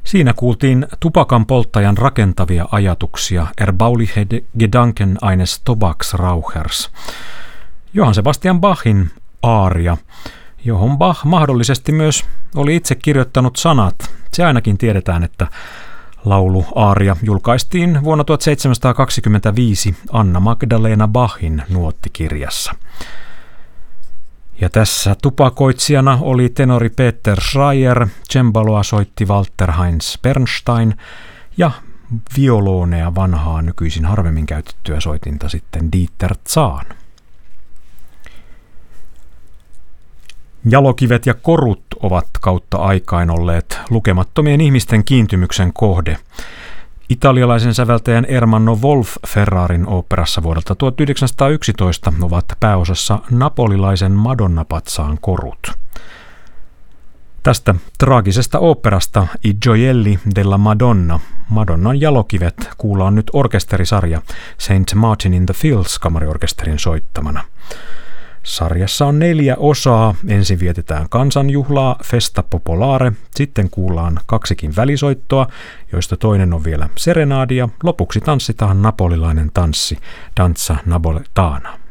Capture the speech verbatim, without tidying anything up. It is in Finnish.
Siinä kuultiin tupakan polttajan rakentavia ajatuksia Erbauliche Gedanken eines Tobaksrauchers. Johann Sebastian Bachin aaria, johon Bach mahdollisesti myös oli itse kirjoittanut sanat. Se ainakin tiedetään, että laulu aaria julkaistiin vuonna tuhatseitsemänsataakaksikymmentäviisi Anna Magdalena Bachin nuottikirjassa. Ja tässä tupakoitsijana oli tenori Peter Schreier, cembaloa soitti Walter Heinz Bernstein ja violonea vanhaa nykyisin harvemmin käytettyä soitinta sitten Dieter Zahn. Jalokivet ja korut ovat kautta aikain olleet lukemattomien ihmisten kiintymyksen kohde. Italialaisen säveltäjän Ermanno Wolf-Ferrarin oopperassa vuodelta tuhatyhdeksänsataayksitoista ovat pääosassa napolilaisen Madonna-patsaan korut. Tästä traagisesta oopperasta I gioielli della Madonna, Madonnan jalokivet, kuullaan nyt orkesterisarja Saint Martin in the Fields kamariorkesterin soittamana. Sarjassa on neljä osaa. Ensin vietetään kansanjuhlaa, Festa Popolare, sitten kuullaan kaksikin välisoittoa, joista toinen on vielä serenadia, lopuksi tanssitaan napolilainen tanssi, Danza Napoletana.